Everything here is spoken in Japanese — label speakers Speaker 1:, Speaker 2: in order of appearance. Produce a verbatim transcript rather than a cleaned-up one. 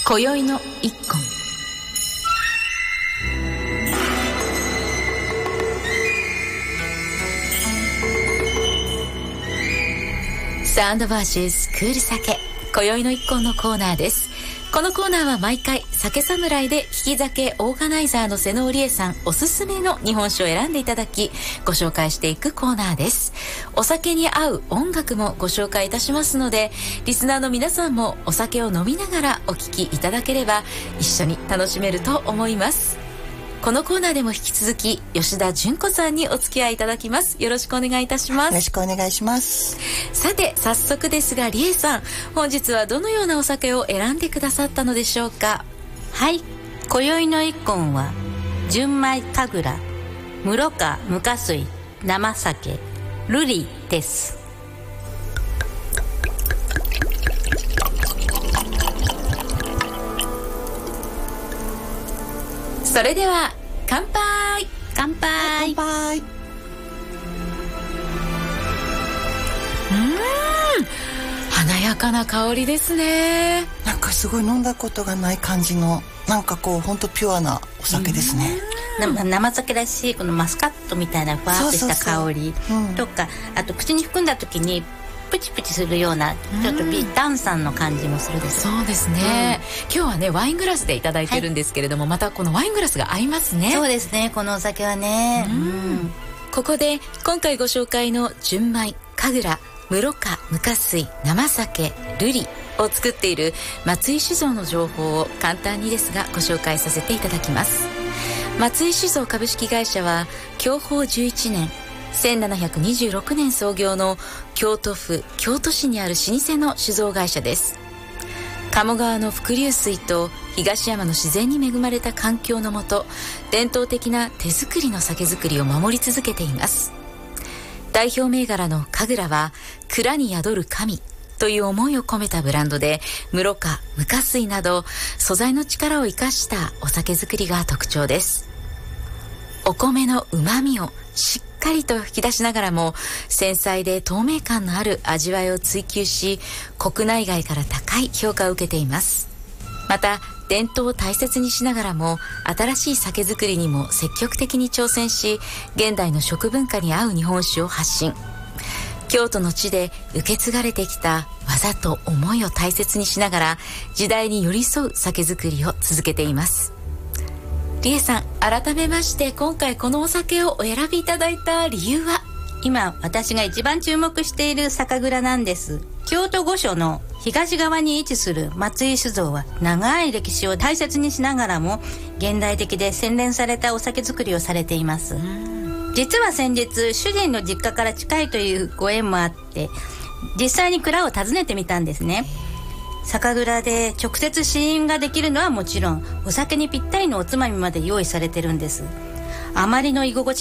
Speaker 1: 今宵の一献。サウンドバーシスクール酒、今宵の一献のコーナーです。このコーナーは毎回酒侍で利き酒オーガナイザーの瀬野織江さんおすすめの日本酒を選んでいただきご紹介していくコーナーです。お酒に合う音楽もご紹介いたしますので、リスナーの皆さんもお酒を飲みながらお聞きいただければ一緒に楽しめると思います。このコーナーでも引き続き吉田純子さんにお付き合いいただきます。よろしくお願いいたします。
Speaker 2: よろしくお願いします。
Speaker 1: さて早速ですが、理恵さん、本日はどのようなお酒を選んでくださったのでしょうか。
Speaker 3: はい、今宵の一献は純米神楽室賀無加水生酒瑠璃です。
Speaker 1: それでは乾杯。
Speaker 3: 乾杯。
Speaker 2: 乾杯。
Speaker 1: うーん、華やかな香りですね。
Speaker 2: なんかすごい飲んだことがない感じの、なんかこう本当ピュアなお酒ですね。
Speaker 3: 生酒らしいこのマスカットみたいなふわっとした香りとか、あと口に含んだ時にプチプチするようなちょっと微炭酸の感じもするです。
Speaker 1: そうですね、うん、今日はねワイングラスでいただいてるんですけれども、はい、またこのワイングラスが合いますね。
Speaker 3: そうですね、このお酒はね、うんうん、
Speaker 1: ここで今回ご紹介の純米神楽室賀無加水生酒瑠璃を作っている松井酒造の情報を簡単にですがご紹介させていただきます。松井酒造株式会社は享保じゅういちねんせんななひゃくにじゅうろくねん創業の京都府京都市にある老舗の酒造会社です。鴨川の伏流水と東山の自然に恵まれた環境のもと、伝統的な手作りの酒造りを守り続けています。代表銘柄の神楽は蔵に宿る神という思いを込めたブランドで、室賀無加水など素材の力を生かしたお酒作りが特徴です。お米の旨味をしっかりと引き出しながらも繊細で透明感のある味わいを追求し、国内外から高い評価を受けています。また伝統を大切にしながらも新しい酒造りにも積極的に挑戦し、現代の食文化に合う日本酒を発信。京都の地で受け継がれてきた技と思いを大切にしながら時代に寄り添う酒造りを続けています。理恵さん、改めまして今回このお酒をお選びいただいた理由は？
Speaker 3: 今私が一番注目している酒蔵なんです。京都御所の東側に位置する松井酒造は長い歴史を大切にしながらも現代的で洗練されたお酒作りをされています。実は先日主人の実家から近いというご縁もあって実際に蔵を訪ねてみたんですね。酒蔵で直接試飲ができるのはもちろん、お酒にぴったりのおつまみまで用意されてるんです。あまりの居心地